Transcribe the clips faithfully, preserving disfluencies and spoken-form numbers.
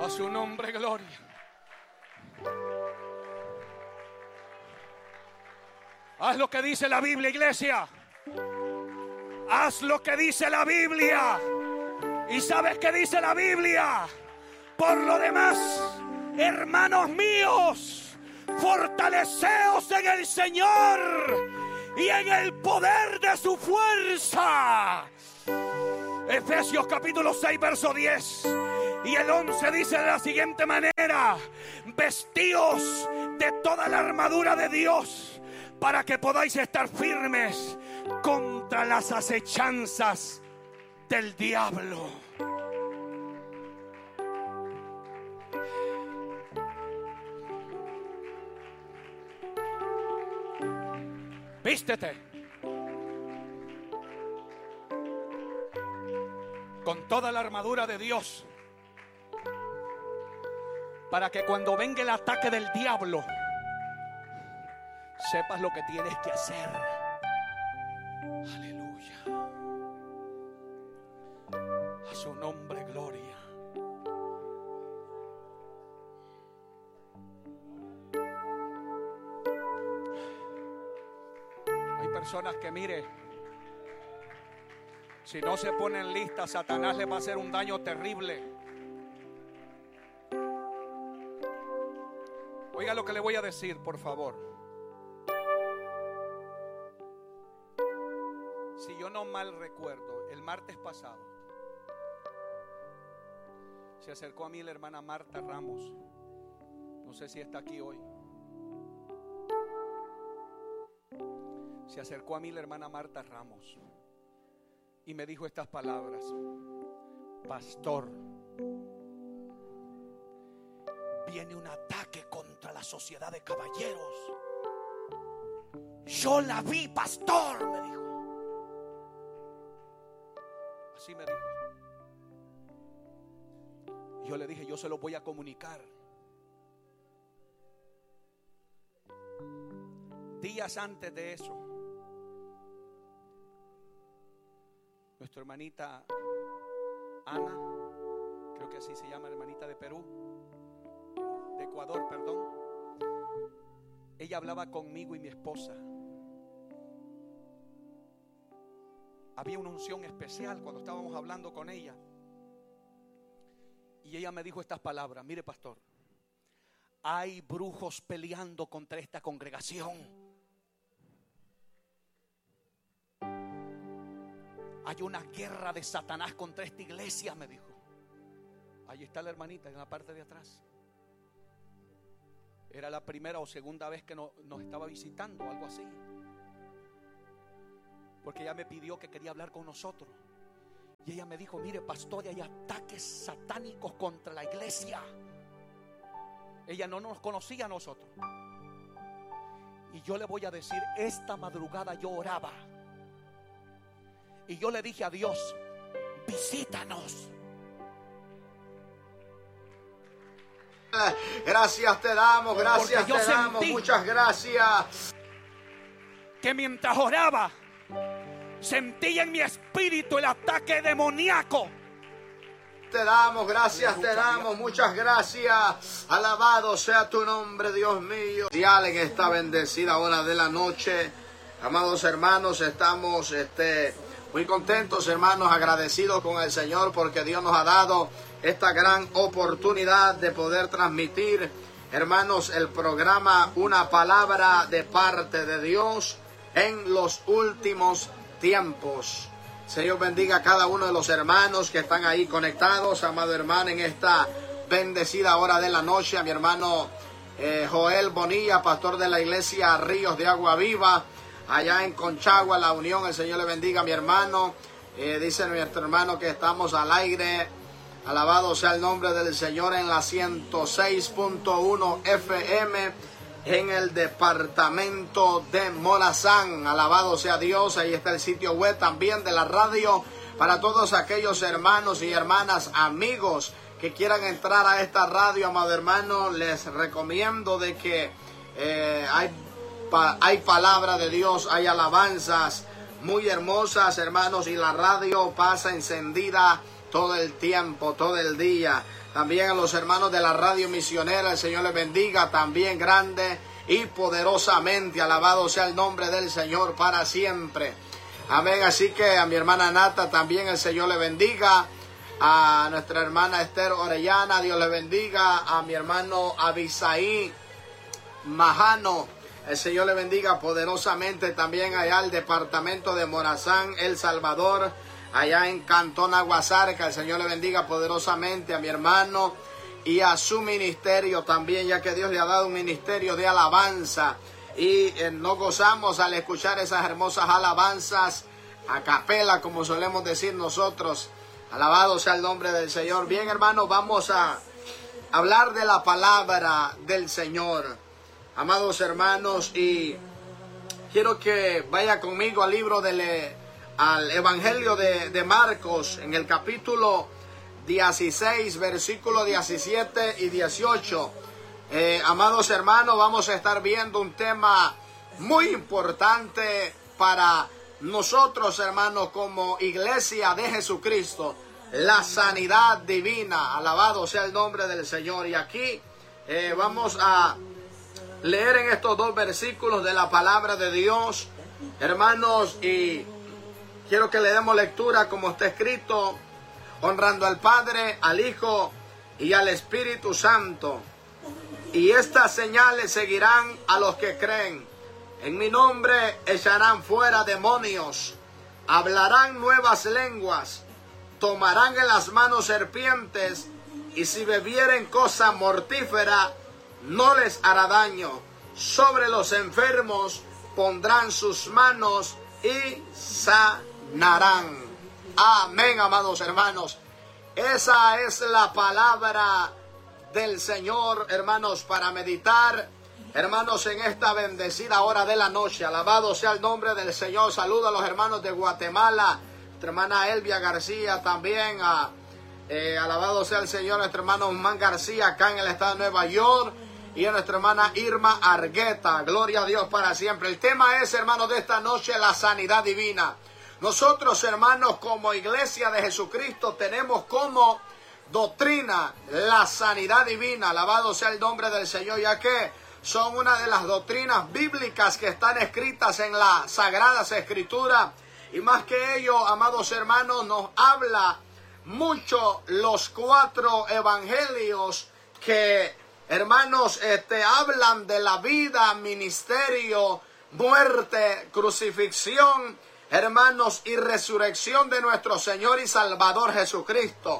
A su nombre, gloria. Haz lo que dice la Biblia, iglesia. Haz lo que dice la Biblia. ¿Y sabes qué dice la Biblia? Por lo demás, hermanos míos, fortaleceos en el Señor y en el poder de su fuerza. Efesios capítulo seis, verso diez y el once dice de la siguiente manera: vestíos de toda la armadura de Dios para que podáis estar firmes contra las acechanzas del diablo. Vístete con toda la armadura de Dios para que cuando venga el ataque del diablo sepas lo que tienes que hacer. Aleluya. A su nombre, gloria. Hay personas que, mire, si no se ponen listas, Satanás les va a hacer un daño terrible. Oiga lo que le voy a decir, por favor. Si yo no mal recuerdo, el martes pasado se acercó a mí la hermana Marta Ramos. No sé si está aquí hoy. Se acercó a mí la hermana Marta Ramos y me dijo estas palabras: pastor, viene un ataque contra la sociedad de caballeros. Yo la vi, pastor, me dijo. Así me dijo. Yo le dije, yo se lo voy a comunicar. Días antes de eso, nuestra hermanita Ana, creo que así se llama, hermanita de Perú, de Ecuador, perdón, ella hablaba conmigo y mi esposa. Había una unción especial cuando estábamos hablando con ella. Y ella me dijo estas palabras: mire, pastor, hay brujos peleando contra esta congregación. Hay una guerra de Satanás contra esta iglesia, me dijo. Ahí está la hermanita en la parte de atrás. Era la primera o segunda vez que no, nos estaba visitando, algo así. Porque ella me pidió que quería hablar con nosotros. Y ella me dijo: mire, pastor, hay ataques satánicos contra la iglesia. Ella no nos conocía a nosotros. Y yo le voy a decir, esta madrugada yo oraba y yo le dije a Dios: visítanos. Gracias te damos, gracias te damos, muchas gracias. Que mientras oraba, sentí en mi espíritu el ataque demoníaco. Te damos, gracias te damos, muchas gracias. Alabado sea tu nombre, Dios mío. Si alguien está bendecida ahora de la noche, amados hermanos, estamos este, muy contentos, hermanos, agradecidos con el Señor porque Dios nos ha dado esta gran oportunidad de poder transmitir, hermanos, el programa Una Palabra de Parte de Dios en los últimos tiempos. Señor bendiga a cada uno de los hermanos que están ahí conectados, amado hermano, en esta bendecida hora de la noche. A mi hermano eh, Joel Bonilla, pastor de la iglesia Ríos de Agua Viva, allá en Conchagua, La Unión. El Señor le bendiga a mi hermano. Eh, dice nuestro hermano que estamos al aire. Alabado sea el nombre del Señor en la ciento seis punto uno F M en el departamento de Morazán. Alabado sea Dios. Ahí está el sitio web también de la radio para todos aquellos hermanos y hermanas, amigos que quieran entrar a esta radio. Amado hermano, les recomiendo de que eh, hay, pa, hay palabra de Dios, hay alabanzas muy hermosas, hermanos, y la radio pasa encendida todo el tiempo, todo el día. También a los hermanos de la radio misionera, el Señor les bendiga también grande y poderosamente. Alabado sea el nombre del Señor para siempre. Amén. Así que a mi hermana Nata también el Señor le bendiga. A nuestra hermana Esther Orellana, Dios le bendiga. A mi hermano Abisaí Majano, el Señor le bendiga poderosamente. También allá al departamento de Morazán, El Salvador, allá en Cantón Aguasarca, el Señor le bendiga poderosamente. A mi hermano y a su ministerio también, ya que Dios le ha dado un ministerio de alabanza. Y eh, nos gozamos al escuchar esas hermosas alabanzas a capela, como solemos decir nosotros. Alabado sea el nombre del Señor. Bien, hermanos, vamos a hablar de la palabra del Señor. Amados hermanos, y quiero que vaya conmigo al libro del al Evangelio de, de Marcos, en el capítulo dieciséis, versículos diecisiete y dieciocho. Eh, amados hermanos, vamos a estar viendo un tema muy importante para nosotros, hermanos, como iglesia de Jesucristo, la sanidad divina. Alabado sea el nombre del Señor. Y aquí eh, vamos a leer en estos dos versículos de la palabra de Dios, hermanos, y quiero que le demos lectura como está escrito, honrando al Padre, al Hijo y al Espíritu Santo. Y estas señales seguirán a los que creen. En mi nombre echarán fuera demonios, hablarán nuevas lenguas, tomarán en las manos serpientes, y si bebieren cosa mortífera, no les hará daño. Sobre los enfermos pondrán sus manos y sanarán. Amén, amados hermanos. Esa es la palabra del Señor, hermanos, para meditar, hermanos, en esta bendecida hora de la noche. Alabado sea el nombre del Señor. Saludo a los hermanos de Guatemala, nuestra hermana Elvia García también. A, eh, alabado sea el Señor, nuestro hermano Osman García acá en el estado de Nueva York. Y a nuestra hermana Irma Argueta. Gloria a Dios para siempre. El tema es, hermanos, de esta noche, la sanidad divina. Nosotros, hermanos, como iglesia de Jesucristo, tenemos como doctrina la sanidad divina. Alabado sea el nombre del Señor, ya que son una de las doctrinas bíblicas que están escritas en las Sagradas Escrituras. Y más que ello, amados hermanos, nos habla mucho los cuatro evangelios que, hermanos, este, hablan de la vida, ministerio, muerte, crucifixión, hermanos, y resurrección de nuestro Señor y Salvador Jesucristo.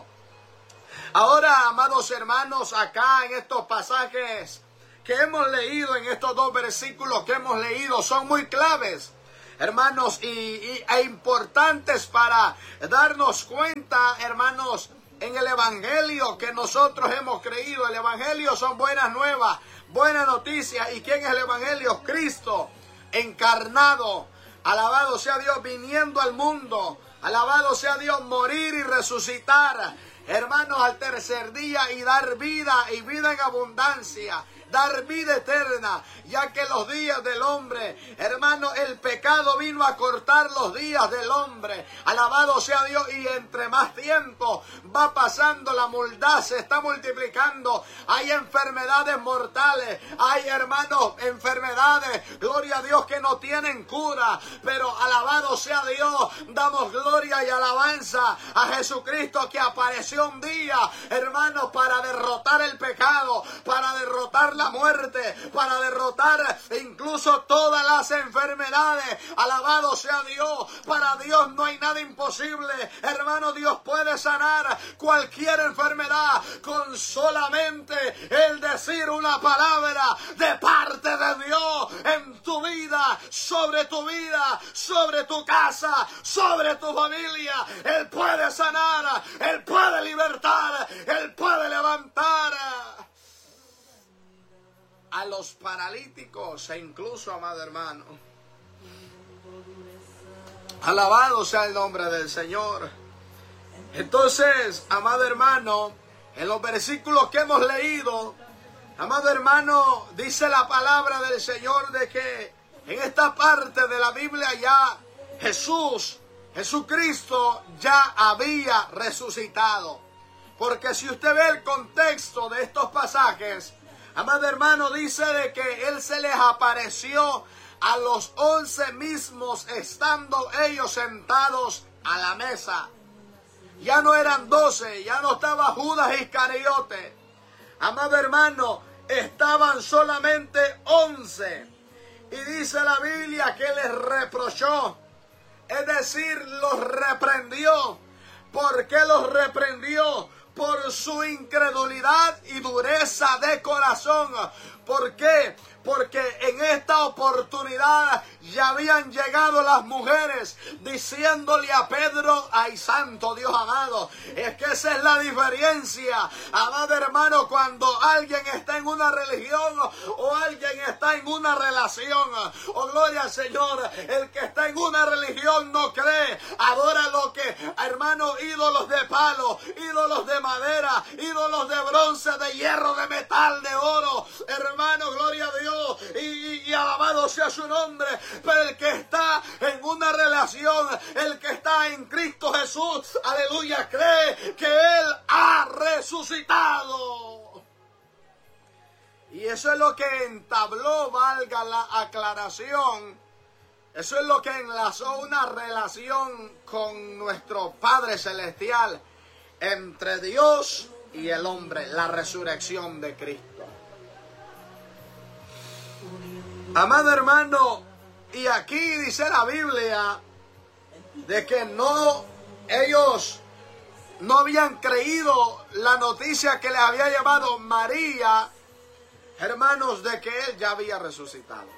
Ahora, amados hermanos, acá en estos pasajes que hemos leído, en estos dos versículos que hemos leído, son muy claves, hermanos, y, y e importantes para darnos cuenta, hermanos, en el evangelio que nosotros hemos creído. El evangelio son buenas nuevas, buenas noticias. ¿Y quién es el evangelio? Cristo encarnado. Alabado sea Dios, viniendo al mundo. Alabado sea Dios, morir y resucitar, hermanos, al tercer día, y dar vida y vida en abundancia. Dar vida eterna, ya que los días del hombre, hermano, el pecado vino a cortar los días del hombre. Alabado sea Dios, y entre más tiempo va pasando, la maldad se está multiplicando. Hay enfermedades mortales, hay, hermanos, enfermedades, gloria a Dios, que no tienen cura. Pero alabado sea Dios, damos gloria y alabanza a Jesucristo, que apareció un día, hermanos, para derrotar el pecado, para derrotar la muerte, para derrotar incluso todas las enfermedades. Alabado sea Dios. Para Dios no hay nada imposible, hermano. Dios puede sanar cualquier enfermedad con solamente el decir una palabra de parte de Dios en tu vida, sobre tu vida, sobre tu casa, sobre tu familia. Él puede sanar, Él puede libertar, Él puede levantar a los paralíticos, e incluso, amado hermano, alabado sea el nombre del Señor. Entonces, amado hermano, en los versículos que hemos leído, amado hermano, dice la palabra del Señor de que en esta parte de la Biblia ya Jesús, Jesucristo ya había resucitado. Porque si usted ve el contexto de estos pasajes, amado hermano, dice de que Él se les apareció a los once mismos estando ellos sentados a la mesa. Ya no eran doce, ya no estaba Judas Iscariote. Amado hermano, estaban solamente once. Y dice la Biblia que les reprochó, es decir, los reprendió. ¿Por qué los reprendió? Por su incredulidad y dureza de corazón. ¿Por qué? Porque en esta oportunidad ya habían llegado las mujeres diciéndole a Pedro, ay santo Dios amado, es que esa es la diferencia, amado hermano, cuando alguien está en una religión o alguien está en una relación. Oh, gloria al Señor. El que está en una religión no cree, adora lo que, hermano, ídolos de palo, ídolos de madera, ídolos de bronce, de hierro, de metal, de oro. Hermano, gloria a Dios. Y, y, y alabado sea su nombre. Pero el que está en una relación, el que está en Cristo Jesús, aleluya, cree que Él ha resucitado. Y eso es lo que entabló, valga la aclaración, eso es lo que enlazó una relación con nuestro Padre Celestial, entre Dios y el hombre, la resurrección de Cristo. Amado hermano, y aquí dice la Biblia de que no, ellos no habían creído la noticia que les había llevado María, hermanos, de que Él ya había resucitado.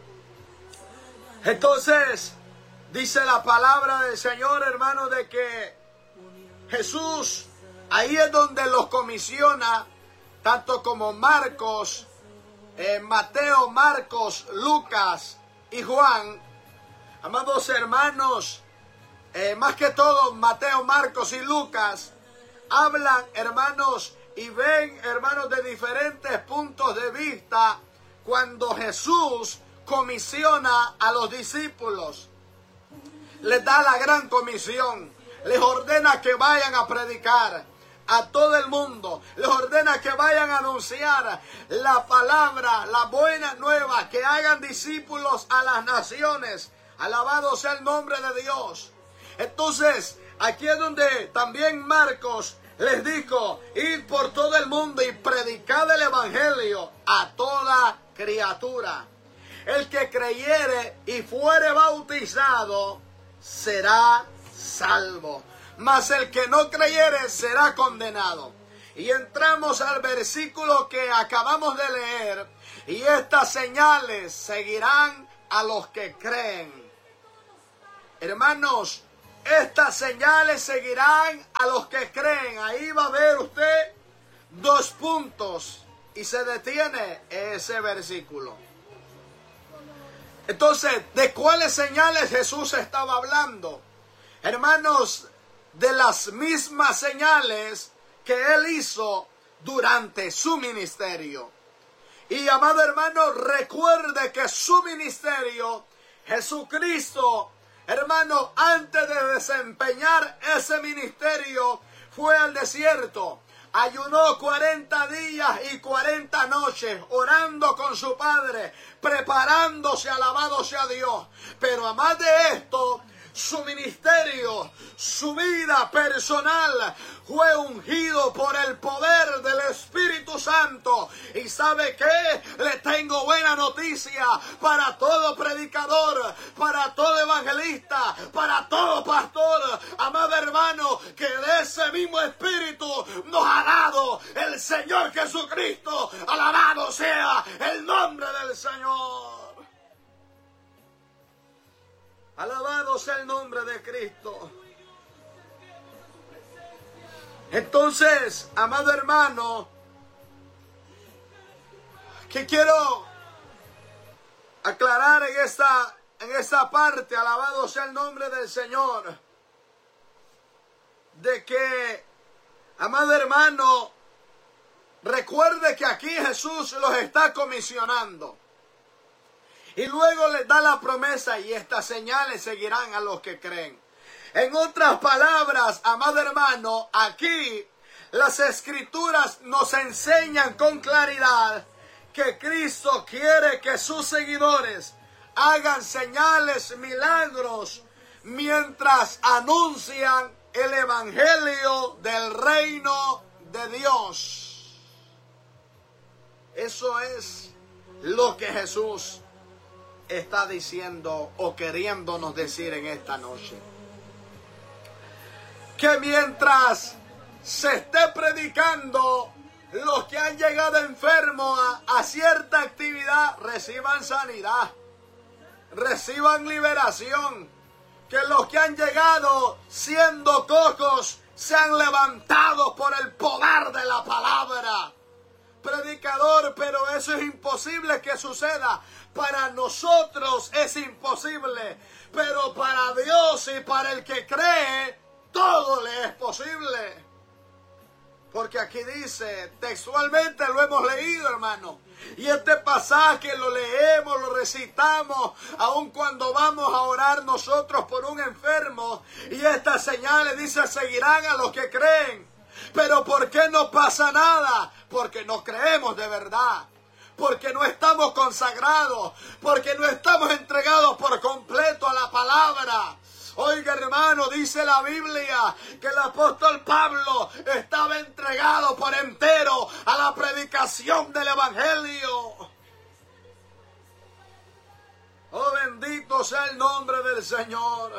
Entonces, dice la palabra del Señor, hermano, de que Jesús, ahí es donde los comisiona, tanto como Marcos, Eh, Mateo, Marcos, Lucas y Juan. Amados hermanos, eh, más que todo Mateo, Marcos y Lucas hablan, hermanos, y ven, hermanos, de diferentes puntos de vista cuando Jesús comisiona a los discípulos. Les da la gran comisión, les ordena que vayan a predicar a todo el mundo, les ordena que vayan a anunciar la palabra, la buena nueva, que hagan discípulos a las naciones. Alabado sea el nombre de Dios. Entonces, aquí es donde también Marcos les dijo, id por todo el mundo y predicad el evangelio a toda criatura. El que creyere y fuere bautizado será salvo, mas el que no creyere será condenado. Y entramos al versículo que acabamos de leer. Y estas señales seguirán a los que creen. Hermanos, estas señales seguirán a los que creen. Ahí va a ver usted dos puntos. Y se detiene ese versículo. Entonces, ¿de cuáles señales Jesús estaba hablando? Hermanos, de las mismas señales que Él hizo durante su ministerio. Y amado hermano, recuerde que su ministerio, Jesucristo, hermano, antes de desempeñar ese ministerio, fue al desierto. Ayunó cuarenta días y cuarenta noches, orando con su Padre, preparándose, alabado sea Dios. Pero además de esto, su ministerio, su vida personal fue ungido por el poder del Espíritu Santo. Y ¿sabe qué? Le tengo buena noticia para todo predicador, para todo evangelista, para todo pastor. Amado hermano, que de ese mismo Espíritu nos ha dado el Señor Jesucristo. Alabado sea el nombre del Señor. Alabado sea el nombre de Cristo. Entonces, amado hermano, que quiero aclarar en esta, en esta parte, alabado sea el nombre del Señor, de que, amado hermano, recuerde que aquí Jesús los está comisionando. Y luego les da la promesa, y estas señales seguirán a los que creen. En otras palabras, amado hermano, aquí Las Escrituras nos enseñan con claridad que Cristo quiere que sus seguidores hagan señales, milagros, mientras anuncian el Evangelio del reino de Dios. Eso es lo que Jesús está diciendo o queriéndonos decir en esta noche. Que mientras se esté predicando, los que han llegado enfermos a, a cierta actividad reciban sanidad, reciban liberación. Que los que han llegado siendo cojos sean levantados por el poder de la palabra. Predicador, pero eso es imposible que suceda. Para nosotros es imposible, pero para Dios y para el que cree, todo le es posible. Porque aquí dice, textualmente lo hemos leído, hermano. Y este pasaje lo leemos, lo recitamos, aun cuando vamos a orar nosotros por un enfermo. Y estas señales, dice, seguirán a los que creen. Pero ¿por qué no pasa nada? Porque no creemos de verdad. Porque no estamos consagrados. Porque no estamos entregados por completo a la palabra. Oiga, hermano, dice la Biblia que el apóstol Pablo estaba entregado por entero a la predicación del Evangelio. Oh, bendito sea el nombre del Señor.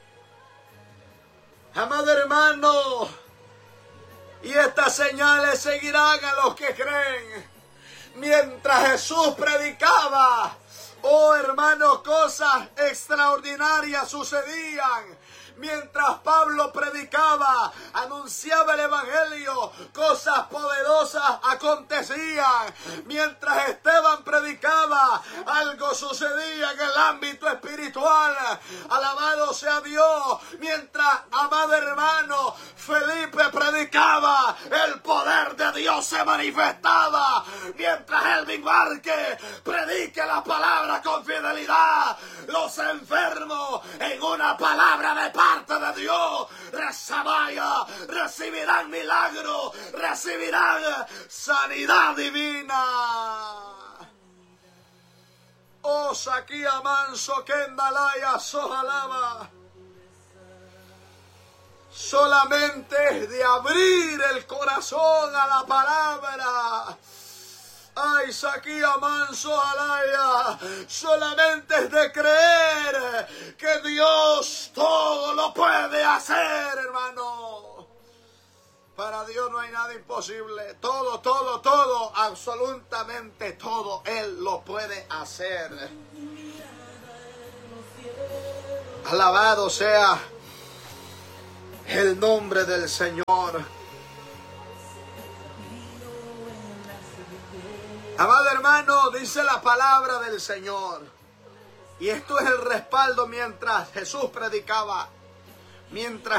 Amado hermano, y estas señales seguirán a los que creen. Mientras Jesús predicaba, oh hermanos, cosas extraordinarias sucedían. Mientras Pablo predicaba, anunciaba el Evangelio, cosas poderosas acontecían. Mientras Esteban predicaba, algo sucedía en el ámbito espiritual. Alabado sea Dios. Mientras, amado hermano, Felipe predicaba, el poder de Dios se manifestaba. Mientras Elvin Márquez predique la palabra con fidelidad, los enfermos en una palabra de paz parte de Dios, Resabaya, recibirán milagros, recibirán sanidad divina. Oh, Saquía Manso, Kendalaya, Sojalaba. Solamente de abrir el corazón a la palabra. Ay, Saquía Manso Alaya, solamente es de creer que Dios todo lo puede hacer, hermano. Para Dios no hay nada imposible. Todo, todo, todo, absolutamente todo, Él lo puede hacer. Alabado sea el nombre del Señor. Amado hermano, dice la palabra del Señor. Y esto es el respaldo mientras Jesús predicaba. Mientras